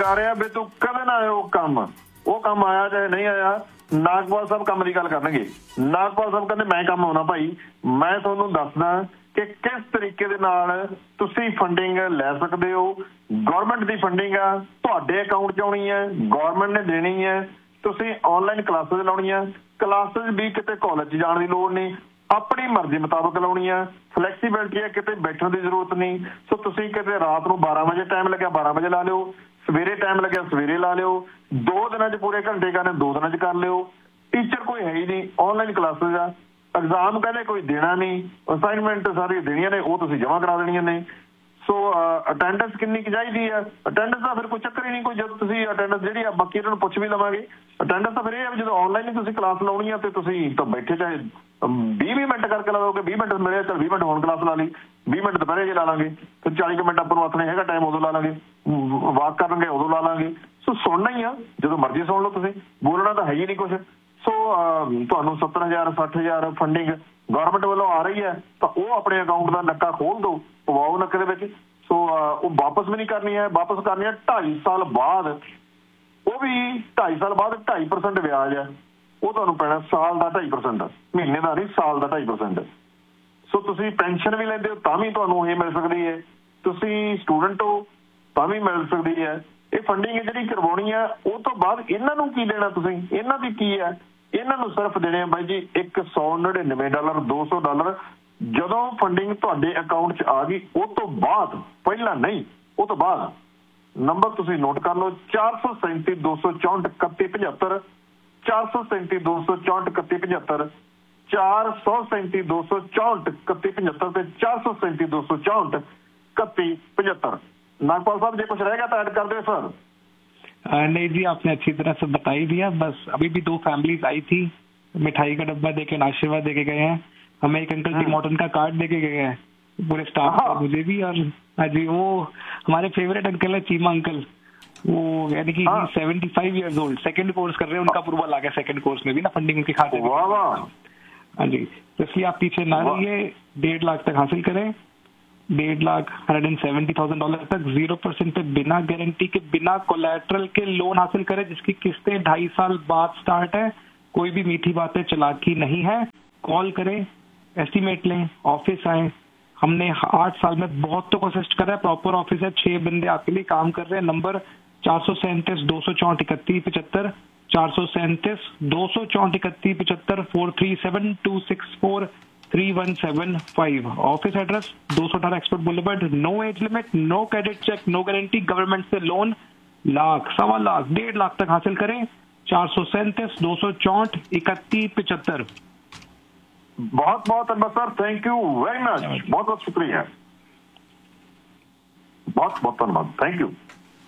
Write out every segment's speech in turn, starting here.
ਕਰ ਰਿਹਾ ਵੀ ਤੂੰ ਕਦੇ ਨਾ ਉਹ ਕੰਮ ਆਇਆ ਚਾਹੇ ਨਹੀਂ ਆਇਆ। ਨਾਗਪਾਲ ਸਾਹਿਬ ਕੰਮ ਦੀ ਗੱਲ ਕਰਨਗੇ। ਨਾਗਪਾਲ ਸਾਹਿਬ ਕਹਿੰਦੇ ਮੈਂ ਕੰਮ ਆਉਣਾ ਭਾਈ। ਮੈਂ ਤੁਹਾਨੂੰ ਦੱਸਦਾ ਕਿ ਕਿਸ ਤਰੀਕੇ ਦੇ ਨਾਲ ਤੁਸੀਂ ਫੰਡਿੰਗ ਲੈ ਸਕਦੇ ਹੋ। ਗੌਰਮੈਂਟ ਦੀ ਫੰਡਿੰਗ ਆ, ਤੁਹਾਡੇ ਅਕਾਊਂਟ 'ਚ ਆਉਣੀ ਹੈ, ਗੌਰਮੈਂਟ ਨੇ ਦੇਣੀ ਹੈ। ਤੁਸੀਂ ਆਨਲਾਈਨ ਕਲਾਸਿਸ ਲਾਉਣੀਆਂ। ਕਲਾਸਿਸ ਵੀ ਕਿਤੇ ਕਾਲਜ 'ਚ ਜਾਣ ਦੀ ਲੋੜ ਨਹੀਂ, ਆਪਣੀ ਮਰਜ਼ੀ ਮੁਤਾਬਕ ਲਾਉਣੀ ਆ। ਫਲੈਕਸੀਬਿਲਿਟੀ ਹੈ, ਕਿਤੇ ਬੈਠਣ ਦੀ ਜ਼ਰੂਰਤ ਨਹੀਂ। ਸੋ ਤੁਸੀਂ ਕਿਤੇ ਰਾਤ ਨੂੰ 12 ਵਜੇ ਟਾਈਮ ਲੱਗਿਆ 12 ਵਜੇ ਲਾ ਲਿਓ, ਸਵੇਰੇ ਟਾਈਮ ਲੱਗਿਆ ਸਵੇਰੇ ਲਾ ਲਿਓ। 2 ਦਿਨਾਂ 'ਚ ਪੂਰੇ ਘੰਟੇ ਕਰਨੇ 2 ਦਿਨਾਂ 'ਚ ਕਰ ਲਿਓ। ਟੀਚਰ ਕੋਈ ਹੈ ਹੀ ਨਹੀਂ, ਆਨਲਾਈਨ ਕਲਾਸਿਸ ਆ। ਐਗਜ਼ਾਮ ਕਹਿੰਦੇ ਕੋਈ ਦੇਣਾ ਨਹੀਂ, ਅਸਾਈਨਮੈਂਟ ਸਾਰੀਆਂ ਦੇਣੀਆਂ ਨੇ, ਉਹ ਤੁਸੀਂ ਜਮ੍ਹਾਂ ਕਰਾ ਦੇਣੀਆਂ ਨੇ। ਸੋ ਅਟੈਂਡੈਂਸ ਕਿੰਨੀ ਕੁ ਚਾਹੀਦੀ ਹੈ? ਅਟੈਂਡੈਂਸ ਦਾ ਫਿਰ ਕੋਈ ਚੱਕਰ ਹੀ ਨਹੀਂ ਕੋਈ। ਜਦੋਂ ਤੁਸੀਂ ਅਟੈਂਡੈਂਸ ਜਿਹੜੀ ਆ ਬਾਕੀ ਇਹਨਾਂ ਨੂੰ ਪੁੱਛ ਵੀ ਲਵਾਂਗੇ। ਅਟੈਂਡੈਂਸ ਤਾਂ ਫਿਰ ਇਹ ਹੈ ਵੀ ਜਦੋਂ ਆਨਲਾਈਨ ਹੀ ਤੁਸੀਂ ਕਲਾਸ ਲਾਉਣੀ ਆ ਤੇ ਤੁਸੀਂ ਤਾਂ ਬੈਠੇ ਚਾਹੇ 20 ਮਿੰਟ ਕਰਕੇ ਲਾ ਲਓਗੇ। 20 ਮਿੰਟ ਮਿਲੇ ਚਲ 20 ਮਿੰਟ ਹੁਣ ਕਲਾਸ ਲਾ ਲਈ, 20 ਮਿੰਟ ਦੁਪਹਿਰੇ ਜੇ ਲਾ ਲਾਂਗੇ, ਫਿਰ 40 ਮਿੰਟ ਆਪਾਂ ਨੂੰ ਆਖਣੇ ਹੈਗਾ ਟਾਈਮ ਉਦੋਂ ਲਾ ਲਾਂਗੇ, ਵਾਕ ਕਰਨਗੇ ਉਦੋਂ ਲਾ ਲਾਂਗੇ। ਸੋ ਸੁਣਨਾ ਹੀ ਆ, ਜਦੋਂ ਮਰਜ਼ੀ ਸੁਣ ਲਓ ਤੁਸੀਂ, ਬੋਲਣਾ ਤਾਂ ਹੈ ਹੀ ਨਹੀਂ ਕੁਛ। ਸੋ ਤੁਹਾਨੂੰ 70,000 60,000 ਫੰਡਿੰਗ ਗਵਰਨਮੈਂਟ ਵੱਲੋਂ ਆ ਰਹੀ ਹੈ ਤਾਂ ਉਹ ਆਪਣੇ ਅਕਾਊਂਟ ਦਾ ਨੱਕਾ ਖੋਲ ਦਿਓ, ਪਵਾਓ ਨੱਕੇ ਦੇ ਵਿੱਚ। ਸੋ ਉਹ ਵਾਪਸ ਵੀ ਨਹੀਂ ਕਰਨੀ ਹੈ, ਵਾਪਸ ਕਰਨੀ ਹੈ 2.5 ਸਾਲ ਬਾਅਦ। ਉਹ ਵੀ 2.5 ਸਾਲ ਬਾਅਦ 2.5% ਵਿਆਜ ਹੈ, ਉਹ ਤੁਹਾਨੂੰ ਪੈਣਾ ਸਾਲ ਦਾ 2.5%, ਮਹੀਨੇ ਦਾ ਨਹੀਂ, ਸਾਲ ਦਾ 2.5%। ਸੋ ਤੁਸੀਂ ਪੈਨਸ਼ਨ ਵੀ ਲੈਂਦੇ ਹੋ ਤਾਂ ਵੀ ਤੁਹਾਨੂੰ ਇਹ ਮਿਲ ਸਕਦੀ ਹੈ। ਤੁਸੀਂ ਸਟੂਡੈਂਟ ਹੋ ਤਾਂ ਵੀ ਮਿਲ ਸਕਦੀ ਹੈ। ਇਹ ਫੰਡਿੰਗ ਜਿਹੜੀ ਕਰਵਾਉਣੀ ਹੈ ਉਹ ਤੋਂ ਬਾਅਦ ਇਹਨਾਂ ਨੂੰ ਕੀ ਦੇਣਾ? ਤੁਸੀਂ ਇਹਨਾਂ ਦੀ ਕੀ ਹੈ? ਇਹਨਾਂ ਨੂੰ ਸਿਰਫ ਦੇਣੇ ਆ ਬਾਈ ਜੀ $199, $200 ਜਦੋਂ ਫੰਡਿੰਗ ਤੁਹਾਡੇ ਅਕਾਊਂਟ 'ਚ ਆ ਗਈ। ਉਹ ਤੋਂ ਬਾਅਦ, ਪਹਿਲਾਂ ਨਹੀਂ, ਉਹ ਤੋਂ ਬਾਅਦ। ਨੰਬਰ ਤੁਸੀਂ ਨੋਟ ਕਰ ਲਓ 437 264 3175, 437 264 3175, 437 264 3175 ਤੇ 437 264 3175। नागपाल साहब, जो कुछ रहेगा तो ऐड कर दे सर। नहीं जी, आपने अच्छी तरह से बता ही दिया। बस अभी भी 2 फैमिलीज आई थी, मिठाई का डब्बा देके आशीर्वाद देके गए हैं। हमें एक अंकल टी मॉर्टन का कार्ड देके गए हैं, पूरे स्टाफ का, मुझे भी। और हाँ जी, वो हमारे फेवरेट अंकल है, चीमा अंकल। वो यानी कि 75 ईयर्स ओल्ड, सेकंड कोर्स कर रहे हैं, उनका अप्रूवल आ गया सेकंड कोर्स में भी ना, फंडिंग उनके खाते में। हाँ जी, तो इसलिए आप पीछे ना रहिए, 1.5 लाख तक हासिल करें। $1,70,000 तक 0% पे बिना गारंटी के, बिना कोलैटरल के लोन हासिल करें, जिसकी किस्तें 2.5 साल बाद स्टार्ट है। कोई भी मीठी बातें, चालाकी नहीं है। कॉल करें, एस्टीमेट लें, ऑफिस आए। हमने 8 साल में बहुत तो कोशिश कर रहा है, प्रॉपर ऑफिस है, 6 बंदे आपके लिए काम कर रहे हैं। Number 437 264 3175, 437 264 3175, 437 264 3175। Office address 218 export boulevard. No age limit, no credit check, no guarantee. Government से लोन लाख, 1.25 लाख, 1.5 लाख तक हासिल करें। 437 264 3175। बहुत बहुत धन्यवाद sir, thank you very much, बहुत बहुत शुक्रिया, बहुत बहुत धन्यवाद, थैंक यू।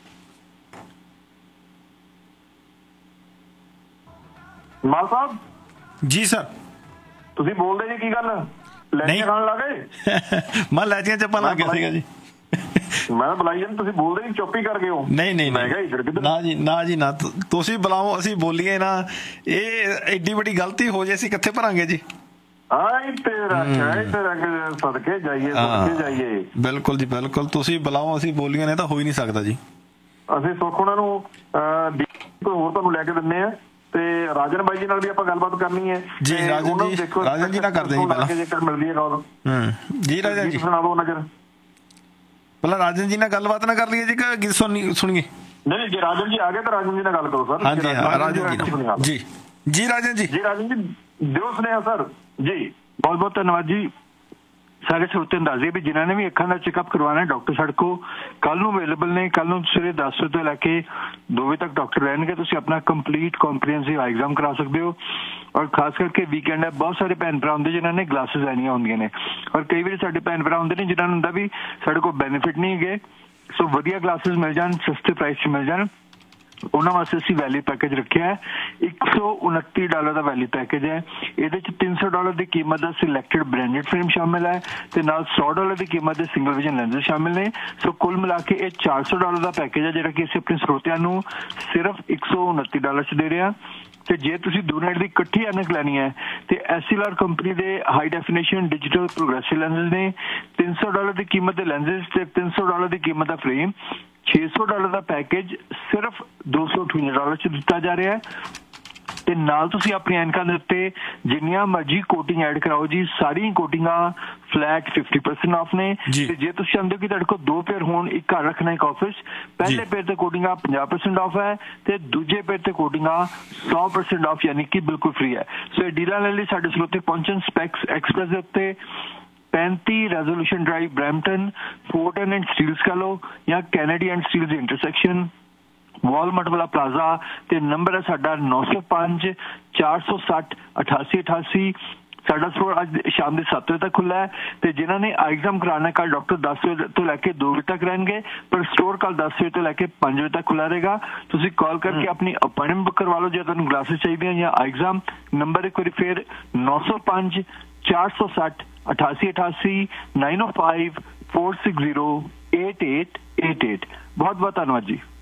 माल साहब जी सर, ਤੁਸੀਂ ਬੋਲਦੇ ਜੀ ਕੀ ਗੱਲ? ਲੈਜੀਆਂ ਖਾਣ ਲੱਗੇ? ਮੈਂ ਲੈਜੀਆਂ ਚੱਪਣ ਲੱਗ ਗਿਆ ਸੀਗਾ ਜੀ। ਮੈਂ ਬੁਲਾਈ ਜਾਂਦਾ, ਤੁਸੀਂ ਬੋਲਦੇ ਨਹੀਂ, ਚੁੱਪ ਹੀ ਕਰ ਗਏ ਹੋ। ਨਹੀਂ ਨਹੀਂ ਨਾ ਜੀ, ਨਾ ਜੀ ਨਾ, ਤੁਸੀਂ ਬੁਲਾਓ, ਅਸੀਂ ਬੋਲੀਏ ਨਾ। ਇਹ ਐਡੀ ਵੱਡੀ ਗਲਤੀ ਹੋ ਜੇ, ਅਸੀਂ ਕਿੱਥੇ ਭਰਾਂਗੇ ਜੀ? ਸਦਕੇ ਜਾਈਏ, ਸਦਕੇ ਜਾਈਏ। ਬਿਲਕੁਲ ਜੀ ਬਿਲਕੁਲ, ਤੁਸੀਂ ਬੁਲਾਓ, ਅਸੀਂ ਬੋਲੀਏ, ਨਹੀਂ ਤਾਂ ਹੋ ਹੀ ਨਹੀਂ ਸਕਦਾ ਜੀ। ਅਸੀਂ ਸੁੱਖ ਉਹਨਾਂ ਨੂੰ ਕੋਈ ਹੋਰ ਤੁਹਾਨੂੰ ਲੈ ਕੇ ਦਿੰਦੇ ਆ, ਤੇ ਰਾਜਨ ਬਾਈ ਜੀ ਨਾਲ ਵੀ ਆਪਾਂ ਗੱਲਬਾਤ ਕਰਨੀ ਹੈ ਜੀ। ਰਾਜਨ ਜੀ ਨਾਲ ਕਰਦੇ ਜੀ ਪਹਿਲਾਂ, ਜੇਕਰ ਮਿਲਦੀ ਹੈ ਕਾਲ। ਜੀ ਰਾਜਨ ਜੀ ਸੁਣਾ ਦਿਓ ਨਜ਼ਰ। ਪਹਿਲਾਂ ਰਾਜਨ ਜੀ ਨਾਲ ਗੱਲਬਾਤ ਨਾ ਕਰ ਲਈਏ ਜੀ, ਕਿ ਗੀਤ ਸੁਣੀਏ? ਨਹੀਂ, ਜੇ ਰਾਜਨ ਜੀ ਆ ਗਏ ਤਾਂ ਰਾਜਨ ਜੀ ਨਾਲ ਗੱਲ ਕਰੋ ਸਰ। ਹਾਂਜੀ ਹਾਂ, ਰਾਜਨ ਜੀ। ਜੀ ਰਾਜਨ ਜੀ, ਜੀ ਰਾਜਨ ਜੀ ਦਿਓ ਸੁਨੇਹਾ ਸਰ ਜੀ। बहुत बहुत धन्यवाद जी। ਸਾਰੇ ਸਰੋਤੇ ਅੰਦਾਜ਼ੇ ਵੀ ਜਿਨ੍ਹਾਂ ਨੇ ਵੀ ਅੱਖਾਂ ਦਾ ਚੈੱਕਅਪ ਕਰਵਾਉਣਾ, ਡਾਕਟਰ ਸਾਡੇ ਕੋਲ ਕੱਲ ਨੂੰ ਅਵੇਲੇਬਲ ਨੇ। ਕੱਲ ਨੂੰ ਸਵੇਰੇ 10 ਵਜੇ ਤੋਂ ਲੈ ਕੇ 2 ਵਜੇ ਤੱਕ ਡਾਕਟਰ ਰਹਿਣਗੇ। ਤੁਸੀਂ ਆਪਣਾ ਕੰਪਲੀਟ ਕੰਪਰੀਹੈਂਸਿਵ ਆਈ ਐਗਜ਼ਾਮ ਕਰਾ ਸਕਦੇ ਹੋ। ਔਰ ਖਾਸ ਕਰਕੇ ਵੀਕਐਂਡ ਹੈ, ਬਹੁਤ ਸਾਰੇ ਭੈਣ ਭਰਾ ਹੁੰਦੇ ਜਿਨ੍ਹਾਂ ਨੇ ਗਲਾਸਿਸ ਲੈਣੀਆਂ ਹੁੰਦੀਆਂ ਨੇ, ਔਰ ਕਈ ਵਾਰੀ ਸਾਡੇ ਭੈਣ ਭਰਾ ਹੁੰਦੇ ਨੇ ਜਿਨ੍ਹਾਂ ਨੂੰ ਹੁੰਦਾ ਵੀ ਸਾਡੇ ਕੋਲ ਬੈਨੀਫਿਟ ਨਹੀਂ ਹੈਗੇ। ਸੋ ਵਧੀਆ ਗਲਾਸਿਸ ਮਿਲ ਜਾਣ, ਸਸਤੇ ਪ੍ਰਾਈਸ 'ਚ ਮਿਲ ਜਾਣ, ਉਹਨਾਂ ਵਾਸਤੇ ਅਸੀਂ ਵੈਲਿਊ ਪੈਕੇਜ ਰੱਖਿਆ ਹੈ। $129 ਦਾ ਵੈਲਿਊ ਪੈਕੇਜ ਹੈ। ਇਹਦੇ 'ਚ $300 ਦੀ ਕੀਮਤ ਦਾ ਸਿਲੈਕਟਡ ਬ੍ਰਾਂਡਡ ਫਰੇਮ ਸ਼ਾਮਿਲ ਹੈ ਤੇ ਨਾਲ $100 ਦੀ ਕੀਮਤ ਦੇ ਸਿੰਗਲ ਵਿਜ਼ਨ ਲੈਂਸ ਸ਼ਾਮਿਲ ਨੇ। ਸੋ ਕੁੱਲ ਮਿਲਾ ਕੇ ਇਹ $400 ਦਾ ਪੈਕੇਜ ਹੈ, ਜਿਹੜਾ ਕਿ ਅਸੀਂ ਆਪਣੇ ਸਰੋਤਿਆਂ ਨੂੰ ਸਿਰਫ $129 'ਚ ਦੇ ਰਹੇ ਹਾਂ। ਤੇ ਜੇ ਤੁਸੀਂ 2 ਨਾਈਟ ਦੀ ਇਕੱਠੀ ਐਨਕ ਲੈਣੀ ਹੈ ਤੇ ਐਸਐਲਆਰ ਕੰਪਨੀ ਦੇ ਹਾਈ ਡੈਫੀਨੇਸ਼ਨ ਡਿਜੀਟਲ ਪ੍ਰੋਗਰੈਸਿਵ ਲੈਂਸਿਸ ਨੇ। $300 ਦੀ ਕੀਮਤ ਦੇ ਲੈਂਸਿਸ ਤੇ $300 ਦੀ ਕੀਮਤ ਦਾ ਫਰੇਮ, $600 ਦਾ ਪੈਕੇਜ ਸਿਰਫ $258 ਚ ਦਿੱਤਾ ਜਾ ਰਿਹਾ ਹੈ ਤੇ ਨਾਲ ਤੁਸੀਂ ਆਪਣੀ ਐਨਕਾਂ ਦੇ ਉੱਤੇ ਜਿੰਨੀਆਂ ਮਰਜ਼ੀ ਕੋਟਿੰਗ ਐਡ ਕਰਾਓ ਜੀ, ਸਾਰੀਆਂ ਕੋਟਿੰਗਾਂ ਫਲੈਟ 50% ਆਫ ਨੇ। ਤੇ ਜੇ ਤੁਸੀਂ ਚਾਹੁੰਦੇ ਹੋ ਕਿ ਤੁਹਾਡੇ ਕੋਲ 2 ਪੇਅਰ ਹੋਣ, ਇੱਕ ਘਰ ਰੱਖਣਾ ਇੱਕ ਆਫਿਸ, ਪਹਿਲੇ ਪੇਅਰ ਤੇ ਕੋਟਿੰਗਾਂ 50% ਆਫ ਹੈ ਤੇ ਦੂਜੇ ਪੇਅਰ ਤੇ ਕੋਟਿੰਗਾਂ 100% ਆਫ, ਯਾਨੀ ਕਿ ਬਿਲਕੁਲ ਫ੍ਰੀ ਹੈ। ਸੋ ਇਹ ਡੀਲਾਂ ਲੈ ਲਈ ਸਾਡੇ ਸਰੋਤੇ ਪਹੁੰਚਣ ਸਪੈਕਸ ਐਕਸਪ੍ਰੈਸ ਦੇ ਉੱਤੇ 35 resolution drive Brampton, ਫੋਰਟਨ and Steeles ਕਹ ਲਓ ਜਾਂ Kennedy and Steeles intersection, Walmart ਵਾਲਾ ਪਲਾਜ਼ਾ ਤੇ ਨੰਬਰ ਹੈ ਸਾਡਾ 905 460 8888। ਸਾਡਾ ਸਟੋਰ ਅੱਜ ਸ਼ਾਮ ਦੇ 7 ਵਜੇ ਤੱਕ ਖੁੱਲਾ ਹੈ ਤੇ ਜਿਨ੍ਹਾਂ ਨੇ ਐਗਜ਼ਾਮ ਕਰਾਉਣਾ ਕੱਲ ਡਾਕਟਰ 10 ਵਜੇ ਤੋਂ ਲੈ ਕੇ 2 ਵਜੇ ਤੱਕ ਰਹਿਣਗੇ, ਪਰ ਸਟੋਰ ਕੱਲ 10 ਵਜੇ ਤੋਂ ਲੈ ਕੇ 5 ਵਜੇ ਤੱਕ ਖੁੱਲਾ ਰਹੇਗਾ। ਤੁਸੀਂ ਕਾਲ ਕਰਕੇ ਆਪਣੀ ਅਪਾਇੰਟਮੈਂਟ ਬੁੱਕ ਕਰਵਾ ਲਓ ਜੇ ਤੁਹਾਨੂੰ ਗਲਾਸਿਸ ਚਾਹੀਦੀਆਂ ਜਾਂ ਐਗਜ਼ਾਮ। ਨੰਬਰ ਇੱਕ ਵਾਰੀ ਫਿਰ 905 460 8888 905 460 8888। ਬਹੁਤ ਬਹੁਤ ਧੰਨਵਾਦ ਜੀ।